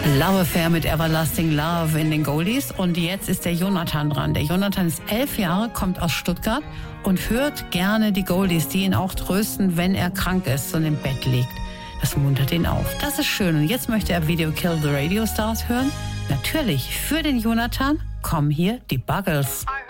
Love Affair mit Everlasting Love in den Goldies. Und jetzt ist der Jonathan dran. Der Jonathan ist 11 Jahre, kommt aus Stuttgart und hört gerne die Goldies, die ihn auch trösten, wenn er krank ist und im Bett liegt. Das muntert ihn auf. Das ist schön. Und jetzt möchte er Video Kill the Radio Stars hören. Natürlich, für den Jonathan kommen hier die Buggles.